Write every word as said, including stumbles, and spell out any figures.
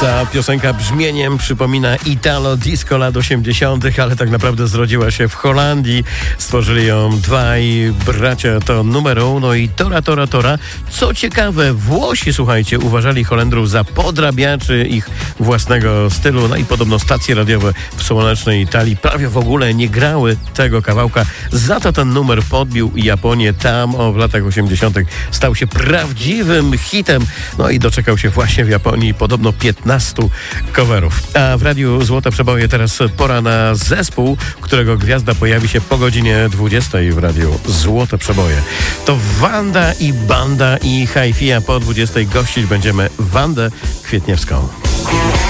Ta piosenka brzmieniem przypomina Italo Disco lat osiemdziesiątych, ale tak naprawdę zrodziła się w Holandii. Stworzyli ją dwaj bracia, to numer uno i Tora Tora Tora. Co ciekawe, Włosi, słuchajcie, uważali Holendrów za podrabiaczy ich własnego stylu. No i podobno stacje radiowe w słonecznej Italii prawie w ogóle nie grały tego kawałka. Za to ten numer podbił Japonię. Tam o, w latach osiemdziesiątych stał się prawdziwym hitem. No i doczekał się właśnie w Japonii podobno piętnastu coverów. A w Radiu Złote Przeboje teraz pora na zespół, którego gwiazda pojawi się po godzinie dwudziestej w Radiu Złote Przeboje. To Wanda i Banda i Hi-Fi, a po dwudziestej gościć będziemy Wandę Kwietniewską.